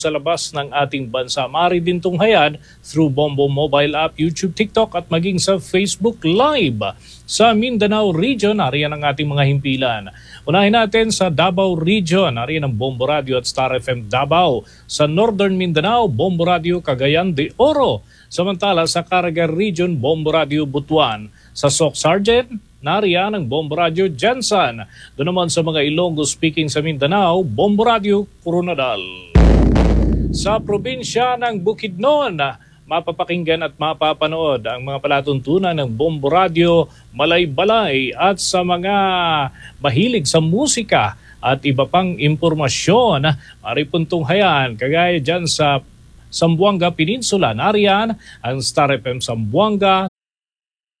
sa labas ng ating bansa. Maaari din tunghayan through Bombo mobile app, YouTube, TikTok at maging sa Facebook Live. Sa Mindanao Region, nariyan ang ating mga himpilan. Unahin natin sa Davao Region, nariyan ang Bombo Radio at Star FM Davao. Sa Northern Mindanao, Bombo Radio Cagayan de Oro. Samantala sa Caraga Region, Bombo Radio Butuan. Sa Soc Sargent, nariyan ang Bombo Radio Jansan. Doon naman sa mga Ilonggo speaking sa Mindanao, Bombo Radio Coronadal. Sa probinsya ng Bukidnon, mapapakinggan at mapapanood ang mga palatuntunan ng Bombo Radio, Malay-Balay at sa mga mahilig sa musika at iba pang impormasyon, maripuntunghayan kagaya dyan sa Zamboanga Peninsula. Nariyan ang Star FM Zamboanga,